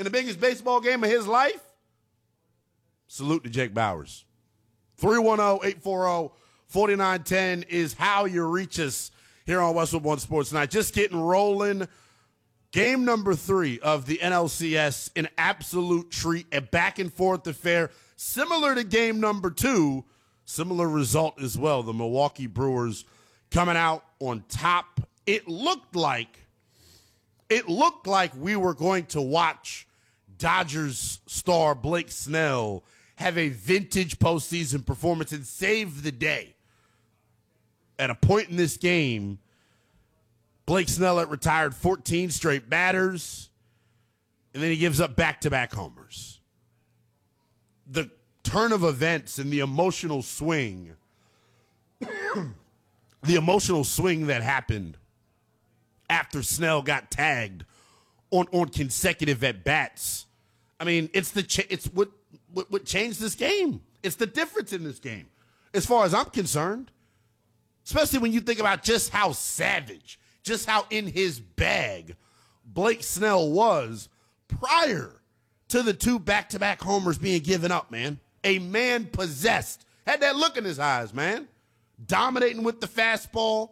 in the biggest baseball game of his life? Salute to Jake Bauers. 310-840-4910 is how you reach us here on Westwood One Sports Night. Just getting rolling. Game number 3 of the NLCS, an absolute treat, a back-and-forth affair, similar to game number 2, similar result as well. The Milwaukee Brewers coming out on top. It looked like we were going to watch Dodgers star Blake Snell have a vintage postseason performance and save the day. At a point in this game, Blake Snell had retired 14 straight batters, and then he gives up back-to-back homers. The turn of events and the emotional swing, that happened after Snell got tagged on consecutive at-bats. I mean, it's what changed this game. It's the difference in this game, as far as I'm concerned, especially when you think about just how savage, just how in his bag Blake Snell was prior to the 2 back-to-back homers being given up, man. A man possessed. Had that look in his eyes, man. Dominating with the fastball.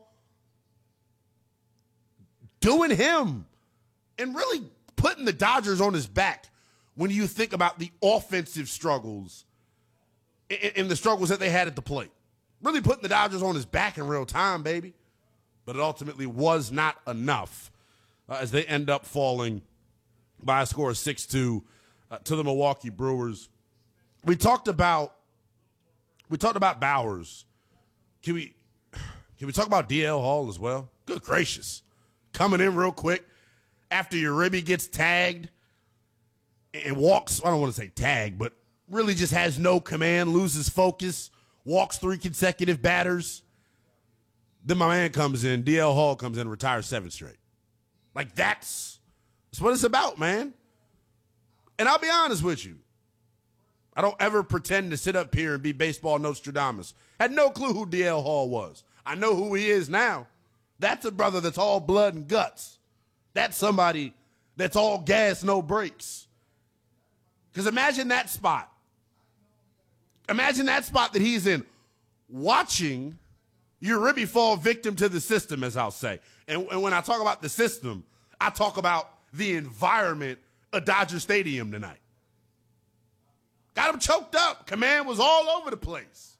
Doing him. And really putting the Dodgers on his back when you think about the offensive struggles and the struggles that they had at the plate. Really putting the Dodgers on his back in real time, baby. But it ultimately was not enough as they end up falling by a score of 6-2 to the Milwaukee Brewers. We talked about Bauers. Can we talk about DL Hall as well? Good gracious. Coming in real quick after Uribe gets tagged and walks, I don't want to say tag, but really just has no command, loses focus, walks 3 consecutive batters. Then my man comes in, DL Hall comes in, retires 7 straight. Like, that's what it's about, man. And I'll be honest with you. I don't ever pretend to sit up here and be baseball Nostradamus. Had no clue who DL Hall was. I know who he is now. That's a brother that's all blood and guts. That's somebody that's all gas, no brakes. Because imagine that spot. Imagine that spot that he's in, watching Uribe fall victim to the system, as I'll say. And when I talk about the system, I talk about the environment of Dodger Stadium tonight. Got him choked up. Command was all over the place.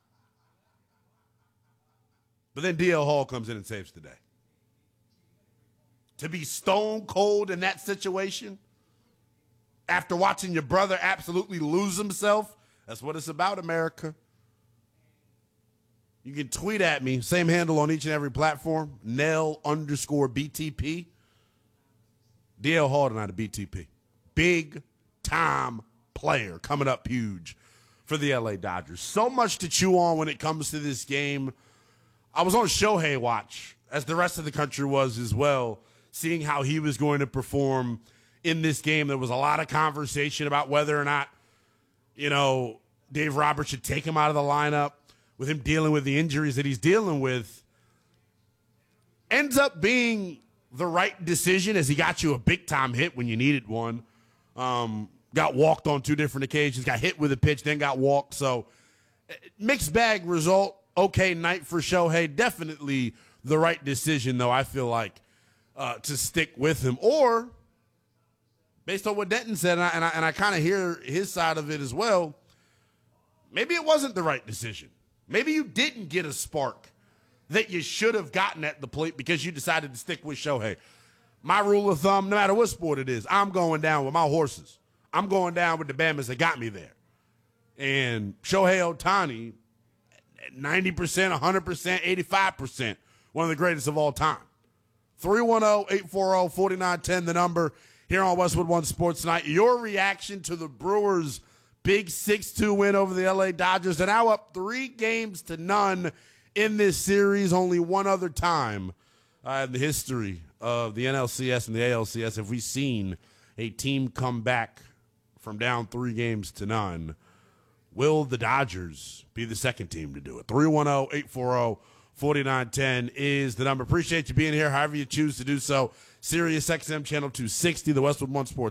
But then DL Hall comes in and saves the day. To be stone cold in that situation, after watching your brother absolutely lose himself, that's what it's about, America. You can tweet at me, same handle on each and every platform, Nell_BTP. DL Hall tonight at BTP. Big time player coming up huge for the LA Dodgers. So much to chew on when it comes to this game. I was on Shohei watch, as the rest of the country was as well, seeing how he was going to perform in this game. There was a lot of conversation about whether or not, Dave Roberts should take him out of the lineup with him dealing with the injuries that he's dealing with. Ends up being the right decision, as he got you a big-time hit when you needed one. Got walked on 2 different occasions, got hit with a pitch, then got walked. So, mixed bag result. Okay night for Shohei. Definitely the right decision, though, I feel like, to stick with him. Or, based on what Denton said, and I kind of hear his side of it as well, maybe it wasn't the right decision. Maybe you didn't get a spark that you should have gotten at the plate because you decided to stick with Shohei. My rule of thumb, no matter what sport it is, I'm going down with my horses. I'm going down with the Bama's that got me there. And Shohei Ohtani, 90%, 100%, 85%, one of the greatest of all time. 310-840-4910, the number here on Westwood One Sports Night. Your reaction to the Brewers' big 6-2 win over the LA Dodgers. They're now up 3-0 in this series. Only one other time in the history of the NLCS and the ALCS have we seen a team come back from down 3-0. Will the Dodgers be the second team to do it? 310-840-4910 is the number. Appreciate you being here, however you choose to do so. Sirius XM Channel 260, the Westwood One Sports